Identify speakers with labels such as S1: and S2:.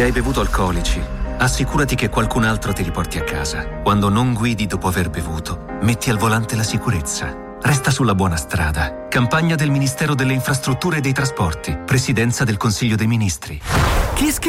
S1: Se hai bevuto alcolici, assicurati che qualcun altro ti riporti a casa. Quando non guidi dopo aver bevuto, metti al volante la sicurezza. Resta sulla buona strada. Campagna del Ministero delle Infrastrutture e dei Trasporti. Presidenza del Consiglio dei Ministri.
S2: Che